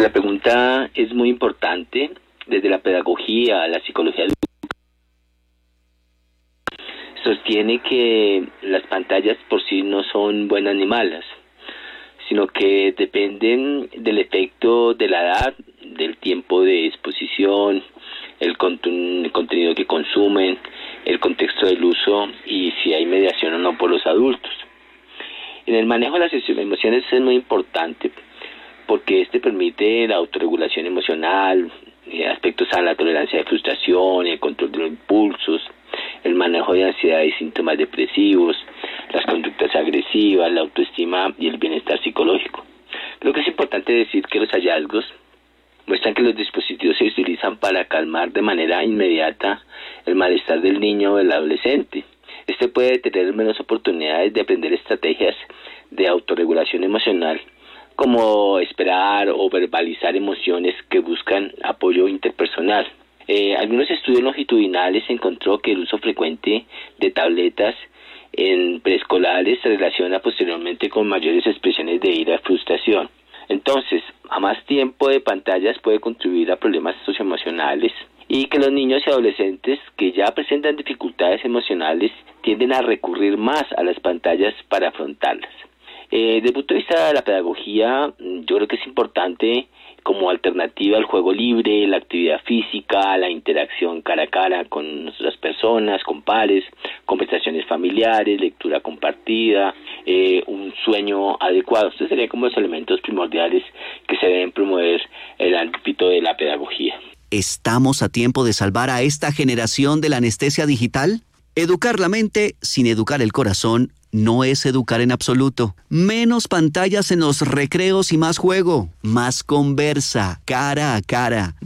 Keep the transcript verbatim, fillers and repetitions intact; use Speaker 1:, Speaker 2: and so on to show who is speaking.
Speaker 1: Pues la pregunta es muy importante. Desde la pedagogía, la psicología sostiene que las pantallas por sí no son buenas ni malas, sino que dependen del efecto de la edad, del tiempo de exposición, el, contun- el contenido que consumen, el contexto del uso y si hay mediación o no por los adultos. En el manejo de las emociones es muy importante porque este permite la autorregulación emocional, eh, aspectos a la tolerancia de frustración, el control de los impulsos, el manejo de ansiedad y síntomas depresivos, las conductas agresivas, la autoestima y el bienestar psicológico. Creo que es importante decir que los hallazgos muestran que los dispositivos se utilizan para calmar de manera inmediata el malestar del niño o del adolescente. Este puede tener menos oportunidades de aprender estrategias de autorregulación emocional, como esperar o verbalizar emociones que buscan apoyo interpersonal. Eh, algunos estudios longitudinales encontró que el uso frecuente de tabletas en preescolares se relaciona posteriormente con mayores expresiones de ira y frustración. Entonces, a más tiempo de pantallas puede contribuir a problemas socioemocionales y que los niños y adolescentes que ya presentan dificultades emocionales tienden a recurrir más a las pantallas para afrontarlas. Eh, desde el punto de vista de la pedagogía, yo creo que es importante como alternativa al juego libre, la actividad física, la interacción cara a cara con otras personas, con pares, conversaciones familiares, lectura compartida, eh, un sueño adecuado. Estos serían como los elementos primordiales que se deben promover en el ámbito de la pedagogía.
Speaker 2: ¿Estamos a tiempo de salvar a esta generación de la anestesia digital? Educar la mente sin educar el corazón no es educar en absoluto. Menos pantallas en los recreos y más juego. Más conversa, cara a cara.